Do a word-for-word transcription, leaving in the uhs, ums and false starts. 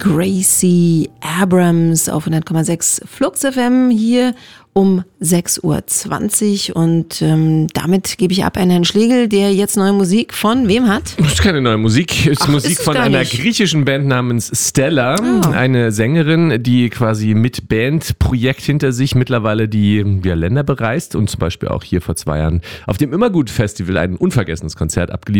Gracie Abrams auf hundert Komma sechs Flux F M hier um sechs Uhr zwanzig und ähm, damit gebe ich ab an Herrn Schlegel, der jetzt neue Musik von wem hat? Das ist keine neue Musik, es ist Ach, Musik ist es von gar einer nicht. griechischen Band namens Stella, Oh. eine Sängerin, die quasi mit Bandprojekt hinter sich mittlerweile die ja, Länder bereist und zum Beispiel auch hier vor zwei Jahren auf dem Immergut Festival ein unvergessenes Konzert abgeliefert